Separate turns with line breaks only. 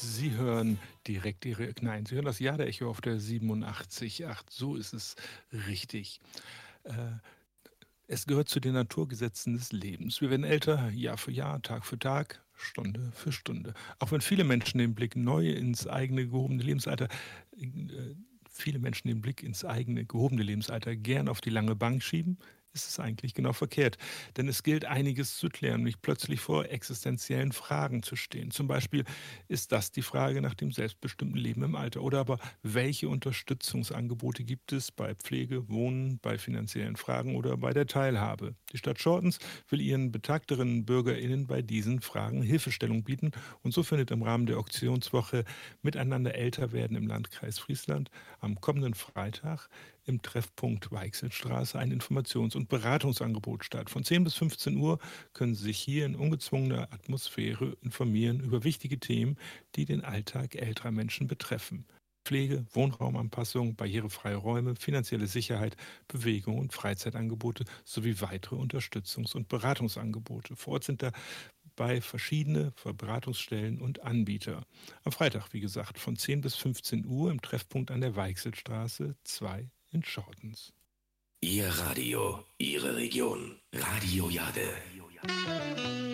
Sie hören direkt Ihre nein, Sie hören das Jahr-Echo auf der 87.8. So ist es richtig. Äh, Es gehört zu den Naturgesetzen des Lebens. Wir werden älter, Jahr für Jahr, Tag für Tag, Stunde für Stunde. Auch wenn äh, viele Menschen den Blick ins eigene gehobene Lebensalter gern auf die lange Bank schieben, ist es eigentlich genau verkehrt. Denn es gilt einiges zu klären, nicht plötzlich vor existenziellen Fragen zu stehen. Zum Beispiel, ist das die Frage nach dem selbstbestimmten Leben im Alter? Oder aber, welche Unterstützungsangebote gibt es bei Pflege, Wohnen, bei finanziellen Fragen oder bei der Teilhabe? Die Stadt Shortens will ihren betagteren BürgerInnen bei diesen Fragen Hilfestellung bieten. Und so findet im Rahmen der Auktionswoche Miteinander älter werden im Landkreis Friesland am kommenden Freitag im Treffpunkt Weichselstraße ein Informations- und Beratungsangebot statt. Von 10 bis 15 Uhr können Sie sich hier in ungezwungener Atmosphäre informieren über wichtige Themen, die den Alltag älterer Menschen betreffen. Pflege, Wohnraumanpassung, barrierefreie Räume, finanzielle Sicherheit, Bewegung und Freizeitangebote sowie weitere Unterstützungs- und Beratungsangebote. Vor Ort sind dabei verschiedene Beratungsstellen und Anbieter. Am Freitag, wie gesagt, von 10 bis 15 Uhr im Treffpunkt an der Weichselstraße 2 in Shortens.
Ihr Radio, Ihre Region. Radio Jade.